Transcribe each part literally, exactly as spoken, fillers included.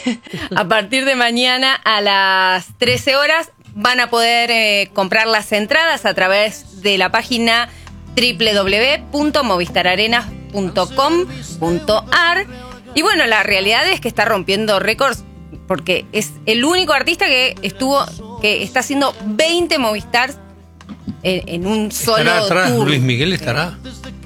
a partir de mañana a las trece horas van a poder eh, comprar las entradas a través de la página doble u doble u doble u punto movistar arenas punto com punto a r. Y bueno, la realidad es que está rompiendo récords porque es el único artista que estuvo, que está haciendo veinte Movistars en, en un solo ¿Estará atrás? tour. ¿Luis Miguel estará?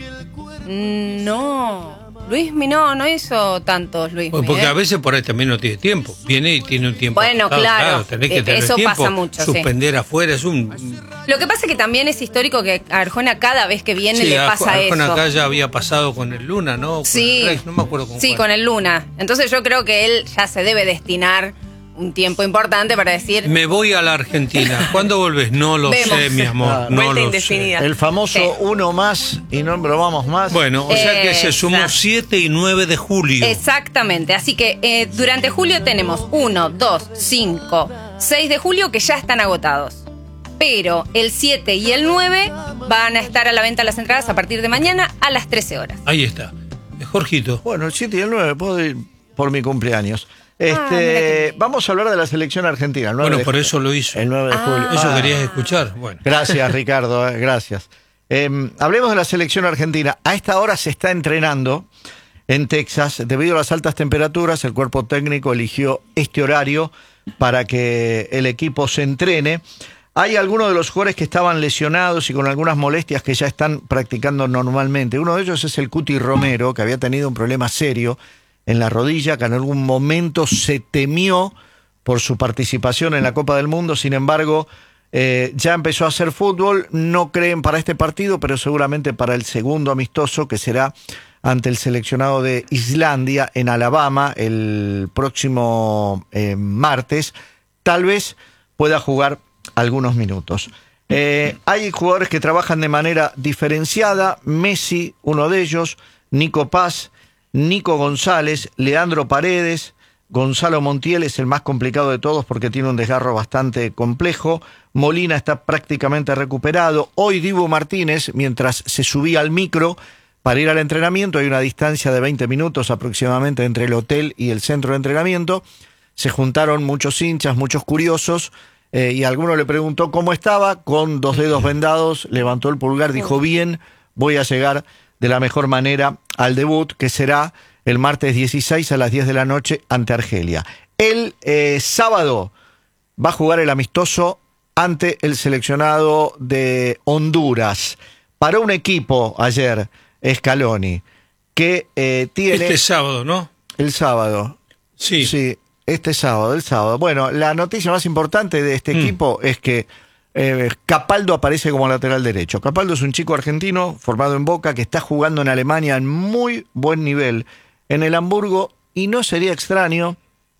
No, Luis no, no hizo tantos Luis Bueno, porque Miguel. a veces por ahí también no tiene tiempo. Viene y tiene un tiempo. Bueno, acotado, claro, tenés que eh, tener eso tiempo, pasa mucho, suspender afuera, es un... Lo que pasa es que también es histórico que a Arjona cada vez que viene Sí, le a- pasa Arjona eso. acá ya había pasado con el Luna, ¿no? Con Sí, el Rex, no me acuerdo con sí, cuál. con el Luna. Entonces yo creo que él ya se debe destinar un tiempo importante para decir... Me voy a la Argentina. ¿Cuándo volvés? No lo Vemos. sé, mi amor. Claro. No Vuelta lo indefinida. sé. El famoso Sí. uno más y no probamos más. Bueno, o sea que se sumó Exacto. siete y nueve de julio. Exactamente, así que eh, durante julio tenemos uno, dos, cinco, seis de julio que ya están agotados. Pero el siete y el nueve van a estar a la venta las entradas a partir de mañana a las trece horas. Ahí está. Eh, Jorgito. Bueno, el siete y el nueve, puedo ir por mi cumpleaños. Este, Ah, mira qué vamos a hablar de la selección argentina. el nueve Bueno, de por julio. eso lo hizo. El nueve de Ah. julio. Eso Ah, querías escuchar. Bueno. Gracias, Ricardo, eh, gracias. Eh, hablemos de la selección argentina. A esta hora se está entrenando en Texas. Debido a las altas temperaturas, el cuerpo técnico eligió este horario para que el equipo se entrene. Hay algunos de los jugadores que estaban lesionados y con algunas molestias que ya están practicando normalmente. Uno de ellos es el Cuti Romero, que había tenido un problema serio en la rodilla, que en algún momento se temió por su participación en la Copa del Mundo. Sin embargo, eh, ya empezó a hacer fútbol. No creen para este partido, pero seguramente para el segundo amistoso, que será ante el seleccionado de Islandia en Alabama el próximo eh, martes. Tal vez pueda jugar algunos minutos. Eh, hay jugadores que trabajan de manera diferenciada. Messi, uno de ellos, Nico Paz, Nico González, Leandro Paredes, Gonzalo Montiel es el más complicado de todos porque tiene un desgarro bastante complejo. Molina está prácticamente recuperado. Hoy Dibu Martínez, mientras se subía al micro para ir al entrenamiento, hay una distancia de veinte minutos aproximadamente entre el hotel y el centro de entrenamiento, se juntaron muchos hinchas, muchos curiosos, eh, y alguno le preguntó cómo estaba, con dos dedos vendados, levantó el pulgar, dijo bien, voy a llegar de la mejor manera al debut, que será el martes dieciséis a las diez de la noche ante Argelia. El eh, sábado va a jugar el amistoso ante el seleccionado de Honduras. Para un equipo ayer, Scaloni, que eh, tiene... Este sábado, ¿no? El sábado. Sí. Sí, este sábado, el sábado. Bueno, la noticia más importante de este Mm. equipo es que Eh, Capaldo aparece como lateral derecho. Capaldo es un chico argentino formado en Boca que está jugando en Alemania en muy buen nivel en el Hamburgo, y no sería extraño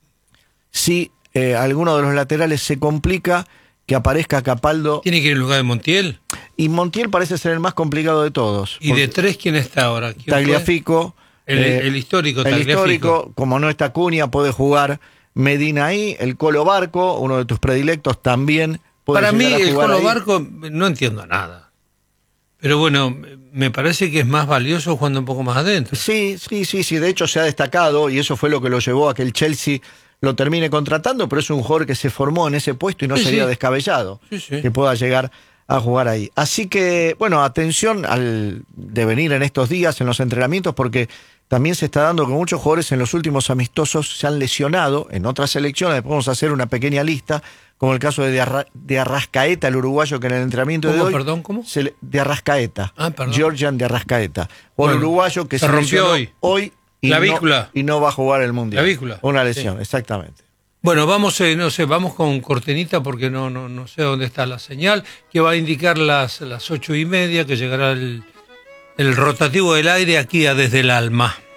si eh, alguno de los laterales se complica que aparezca Capaldo. ¿Tiene que ir en lugar de Montiel? Y Montiel parece ser el más complicado de todos. ¿Y de tres quién está ahora? ¿Quién fue? Tagliafico. El, eh, el histórico El Tagliafico. histórico, como no está Cunha, puede jugar Medina ahí. El Colo Barco, uno de tus predilectos, también puede Para mí, llegar a el jugar Colo ahí. Barco no entiendo nada. Pero bueno, me parece que es más valioso jugando un poco más adentro. Sí, sí, sí, sí. De hecho, se ha destacado y eso fue lo que lo llevó a que el Chelsea lo termine contratando, pero es un jugador que se formó en ese puesto y no Sí, sería sí. descabellado Sí, sí. que pueda llegar a jugar ahí. Así que, bueno, atención al devenir en estos días en los entrenamientos, porque también se está dando que muchos jugadores en los últimos amistosos se han lesionado en otras selecciones. Podemos hacer una pequeña lista, como el caso de, de, Arra- de Arrascaeta, el uruguayo, que en el entrenamiento de ¿Cómo, hoy... perdón, cómo? se le- de Arrascaeta. Ah, perdón. Georgian de Arrascaeta. O el Bueno, uruguayo que se se, rompió lesionó hoy. hoy y, La no, vícula. y no va a jugar el Mundial. La vícula. Una lesión, exactamente. Bueno, vamos, eh, no sé, vamos con cortinita porque no, no, no sé dónde está la señal, que va a indicar las, las ocho y media, que llegará el, el rotativo del aire aquí a Desde el Alma.